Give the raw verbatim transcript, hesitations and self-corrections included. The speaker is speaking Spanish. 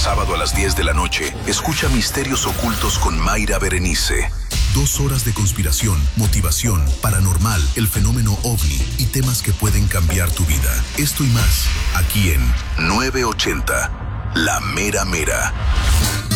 sábado a las diez de la noche, escucha Misterios Ocultos con Mayra Berenice. Dos horas de conspiración, motivación, paranormal, el fenómeno ovni y temas que pueden cambiar tu vida. Esto y más, aquí en nueve ochenta, La Mera Mera.